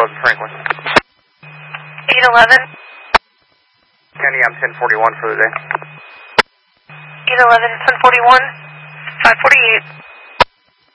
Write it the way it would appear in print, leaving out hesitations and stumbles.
Road in Franklin. 811. Kenny, I'm 1041 for the day. 811, 1041, 548.